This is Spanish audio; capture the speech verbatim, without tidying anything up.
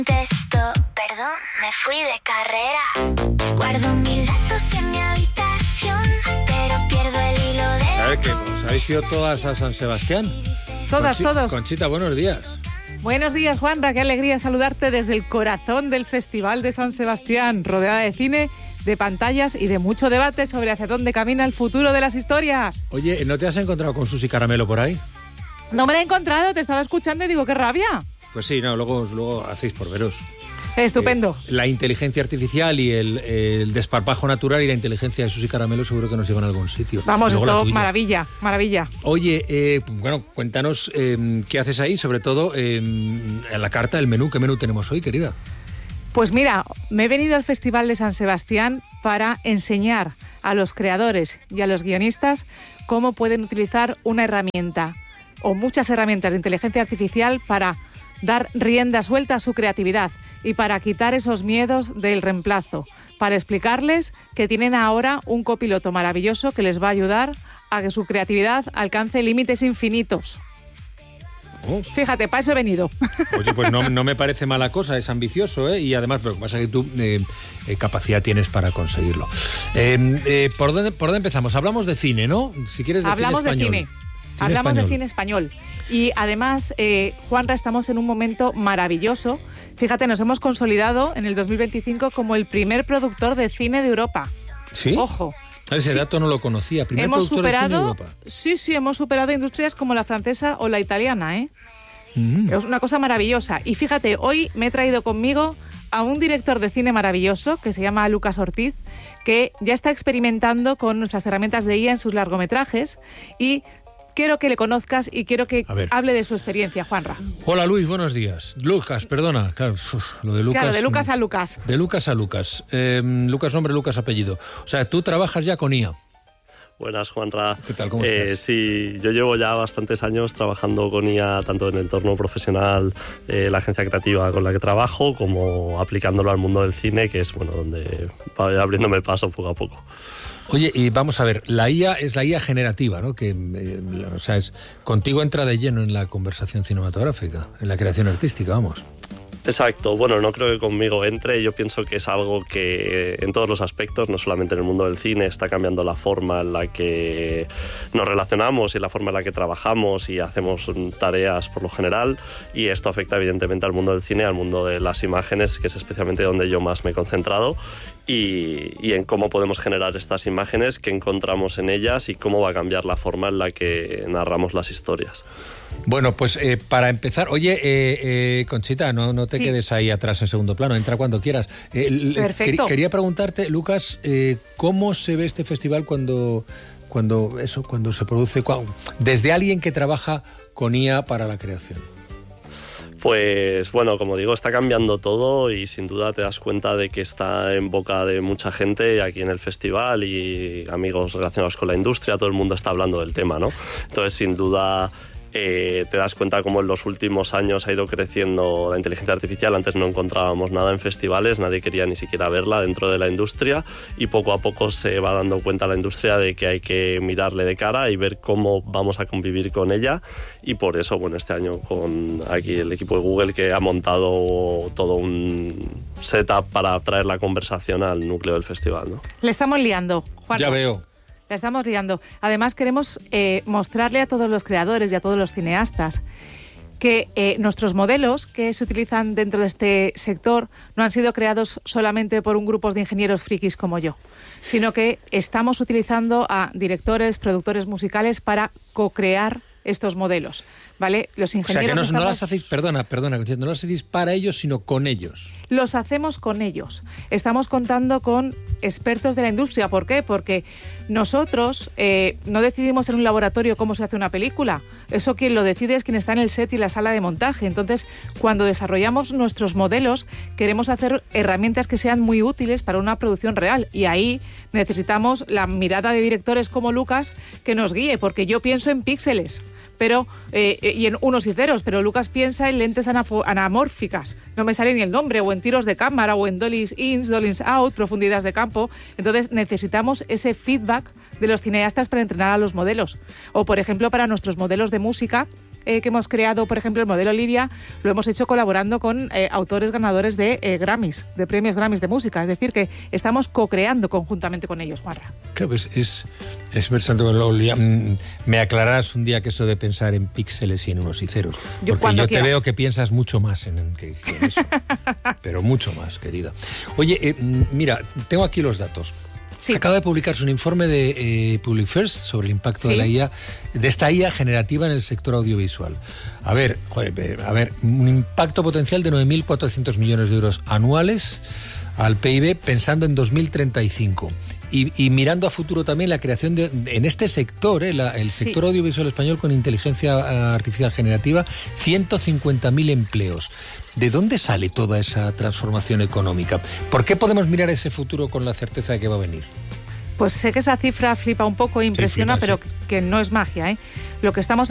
Contesto, perdón, me fui de carrera. Guardo mil datos en mi habitación, pero pierdo el hilo de la ¿Sabes que os habéis ido todas a San Sebastián? Todas, Conchi- todos. Conchita, buenos días. Buenos días, Juanra. Qué alegría saludarte desde el corazón del Festival de San Sebastián, rodeada de cine, de pantallas y de mucho debate sobre hacia dónde camina el futuro de las historias. Oye, ¿no te has encontrado con Susi Caramelo por ahí? No me la he encontrado, te estaba escuchando y digo, qué rabia. Pues sí, no, luego, luego hacéis por veros. Estupendo. Eh, la inteligencia artificial y el, el desparpajo natural y la inteligencia de Susi Caramelo seguro que nos llevan a algún sitio. Vamos, Luego la esto, tuya. maravilla, maravilla. Oye, eh, bueno, cuéntanos eh, qué haces ahí, sobre todo eh, en la carta, el menú. ¿Qué menú tenemos hoy, querida? Pues mira, me he venido al Festival de San Sebastián para enseñar a los creadores y a los guionistas cómo pueden utilizar una herramienta o muchas herramientas de inteligencia artificial para dar rienda suelta a su creatividad y para quitar esos miedos del reemplazo, para explicarles que tienen ahora un copiloto maravilloso que les va a ayudar a que su creatividad alcance límites infinitos. Oh. Fíjate, para eso he venido. Oye, pues no, no me parece mala cosa, es ambicioso, ¿eh? Y además, pero lo que pasa es que tú eh, eh, capacidad tienes para conseguirlo. Eh, eh, ¿por, dónde, ¿Por dónde empezamos? Hablamos de cine, ¿no? Si quieres de Hablamos cine de español. cine. Hablamos español. de cine español. Y además, eh, Juanra, estamos en un momento maravilloso. Fíjate, nos hemos consolidado en el dos mil veinticinco como el primer productor de cine de Europa. ¿Sí? Ojo. Ese Sí. dato no lo conocía. Primer Hemos productor de cine de superado, Europa. sí, sí, hemos superado industrias como la francesa o la italiana, ¿eh? Mm. Es una cosa maravillosa. Y fíjate, hoy me he traído conmigo a un director de cine maravilloso que se llama Lucas Ortiz, que ya está experimentando con nuestras herramientas de I A en sus largometrajes y quiero que le conozcas y quiero que A ver. hable de su experiencia, Juanra. Hola Luis, buenos días. Lucas, perdona. Claro, uf, lo de Lucas. Claro, de Lucas a Lucas. De Lucas a Lucas. Eh, Lucas nombre, Lucas apellido. O sea, tú trabajas ya con I A. Buenas, Juanra. ¿Qué tal? ¿Cómo eh, estás? Sí, yo llevo ya bastantes años trabajando con I A, tanto en el entorno profesional, eh, la agencia creativa con la que trabajo, como aplicándolo al mundo del cine, que es bueno donde va abriéndome el paso poco a poco. Oye, y vamos a ver, la I A es la I A generativa, ¿no? Que, eh, o sea, es, contigo entra de lleno en la conversación cinematográfica, en la creación artística, vamos. Exacto, bueno, no creo que conmigo entre, yo pienso que es algo que en todos los aspectos, no solamente en el mundo del cine, está cambiando la forma en la que nos relacionamos y la forma en la que trabajamos y hacemos tareas por lo general, y esto afecta evidentemente al mundo del cine, al mundo de las imágenes, que es especialmente donde yo más me he concentrado, y, y en cómo podemos generar estas imágenes, qué encontramos en ellas y cómo va a cambiar la forma en la que narramos las historias. Bueno, pues eh, para empezar, oye, eh, eh, Conchita, no, no te Sí. quedes ahí atrás en segundo plano, entra cuando quieras. Eh, l- Perfecto. quer- quería preguntarte, Lucas, eh, ¿cómo se ve este festival cuando, cuando, eso, cuando se produce, cua- desde alguien que trabaja con I A para la creación? Pues bueno, como digo, está cambiando todo y sin duda te das cuenta de que está en boca de mucha gente aquí en el festival y amigos relacionados con la industria, todo el mundo está hablando del tema, ¿no? Entonces, sin duda, eh, te das cuenta cómo en los últimos años ha ido creciendo la inteligencia artificial. Antes no encontrábamos nada en festivales, nadie quería ni siquiera verla dentro de la industria, y poco a poco se va dando cuenta la industria de que hay que mirarle de cara y ver cómo vamos a convivir con ella, y por eso, bueno, este año con aquí el equipo de Google, que ha montado todo un setup para traer la conversación al núcleo del festival, ¿no? Le estamos liando, Juanra. Ya veo. La estamos liando. Además, queremos eh, mostrarle a todos los creadores y a todos los cineastas que eh, nuestros modelos que se utilizan dentro de este sector no han sido creados solamente por un grupo de ingenieros frikis como yo, sino que estamos utilizando a directores, productores musicales para co-crear estos modelos, ¿vale? Los O sea, ingenieros que no, no estamos- las hacéis, perdona, perdona, Conchita, no las hacéis para ellos, sino con ellos. Los hacemos con ellos. Estamos contando con expertos de la industria. ¿Por qué? Porque nosotros eh, no decidimos en un laboratorio cómo se hace una película. Eso quien lo decide es quien está en el set y la sala de montaje. Entonces, cuando desarrollamos nuestros modelos, queremos hacer herramientas que sean muy útiles para una producción real. Y ahí necesitamos la mirada de directores como Lucas que nos guíe, porque yo pienso en píxeles. Pero, eh, y en unos y ceros, pero Lucas piensa en lentes anafo- anamórficas, no me sale ni el nombre, o en tiros de cámara, o en dollies ins, dollies out, profundidades de campo. Entonces necesitamos ese feedback de los cineastas para entrenar a los modelos. O, por ejemplo, para nuestros modelos de música, eh, que hemos creado, por ejemplo, el modelo Liria, lo hemos hecho colaborando con eh, autores ganadores de eh, Grammys, de premios Grammys de música. Es decir, que estamos co-creando conjuntamente con ellos, Juanra. Claro, es, es, es bastante... Me aclararás un día que eso de pensar en píxeles y en unos y ceros. Yo porque yo quieras. te veo que piensas mucho más en, en que, que en eso. Pero mucho más, querida. Oye, eh, mira, tengo aquí los datos. Sí. Acaba de publicarse un informe de eh, Public First sobre el impacto sí. de la I A, de esta I A generativa en el sector audiovisual. A ver, joder, a ver, un impacto potencial de nueve mil cuatrocientos millones de euros anuales al P I B pensando en dos mil treinta y cinco. Y, y mirando a futuro también la creación de, en este sector, eh, la, el sí. sector audiovisual español con inteligencia artificial generativa, ciento cincuenta mil empleos. ¿De dónde sale toda esa transformación económica? ¿Por qué podemos mirar ese futuro con la certeza de que va a venir? Pues sé que esa cifra flipa un poco, impresiona, sí, flipa, pero sí. que no es magia, ¿eh? Lo que estamos